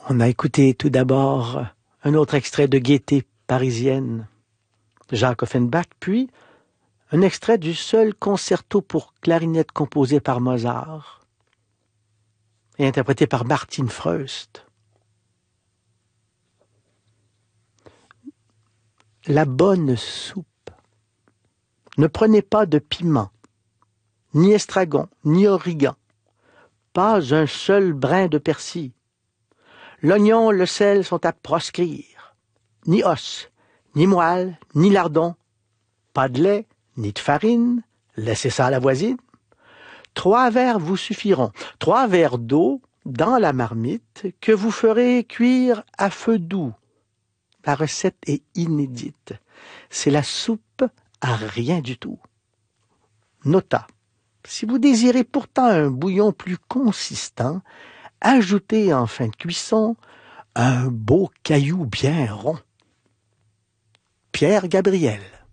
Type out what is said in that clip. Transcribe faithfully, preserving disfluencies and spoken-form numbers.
On a écouté tout d'abord un autre extrait de Gaîté parisienne de Jacques Offenbach, puis un extrait du seul concerto pour clarinette composé par Mozart et interprété par Martin Freust. La bonne soupe. Ne prenez pas de piment, ni estragon, ni origan, pas un seul brin de persil. L'oignon, le sel sont à proscrire. Ni os, ni moelle, ni lardon, pas de lait, ni de farine, laissez ça à la voisine. Trois verres vous suffiront, trois verres d'eau dans la marmite que vous ferez cuire à feu doux. La recette est inédite. C'est la soupe à rien du tout. Nota. Si vous désirez pourtant un bouillon plus consistant, ajoutez en fin de cuisson un beau caillou bien rond. Pierre Gabriel.